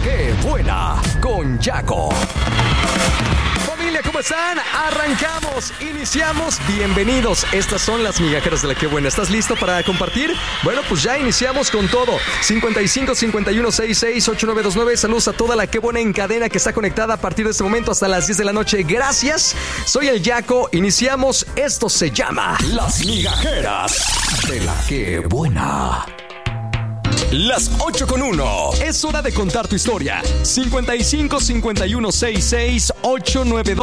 Qué Buena con Yaco. Familia, ¿cómo están? Arrancamos, iniciamos. Bienvenidos. Estas son las migajeras de La Qué Buena. ¿Estás listo para compartir? Bueno, pues ya iniciamos con todo. 55 51 66 8929. Saludos a toda La Qué Buena en cadena que está conectada a partir de este momento hasta las 10 de la noche. Gracias. Soy el Yaco. Iniciamos. Esto se llama Las Migajeras de La Qué Buena. Las 8:1. Es hora de contar tu historia. 55 51 66 892.